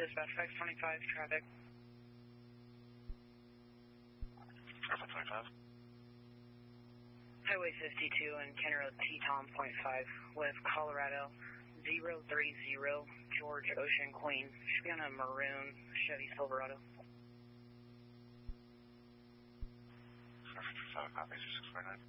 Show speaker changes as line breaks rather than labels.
Dispatch 525, traffic.
525.
Highway 52 and Kenner Road T-Tom .5 with Colorado 030 George Ocean Queen. Should be on a maroon Chevy Silverado.
555, copy, 649.